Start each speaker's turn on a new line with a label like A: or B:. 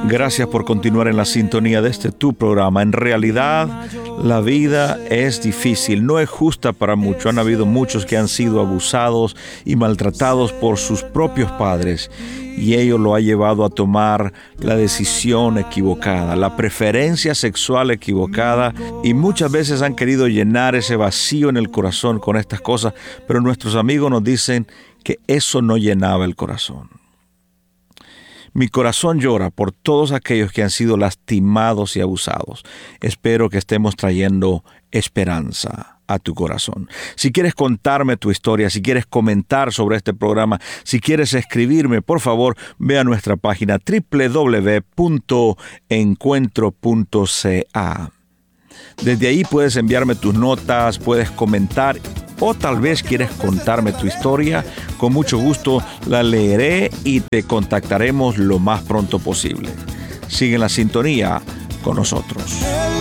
A: Gracias por continuar en la sintonía de este tu programa. En realidad, la vida es difícil, no es justa para muchos. Han habido muchos que han sido abusados y maltratados por sus propios padres, y ello lo ha llevado a tomar la decisión equivocada, la preferencia sexual equivocada, y muchas veces han querido llenar ese vacío en el corazón con estas cosas, pero nuestros amigos nos dicen que eso no llenaba el corazón. Mi corazón llora por todos aquellos que han sido lastimados y abusados. Espero que estemos trayendo esperanza a tu corazón. Si quieres contarme tu historia, si quieres comentar sobre este programa, si quieres escribirme, por favor, ve a nuestra página www.encuentro.ca. Desde ahí puedes enviarme tus notas, puedes comentar, o tal vez quieres contarme tu historia. Con mucho gusto la leeré y te contactaremos lo más pronto posible. Sigue en la sintonía con nosotros.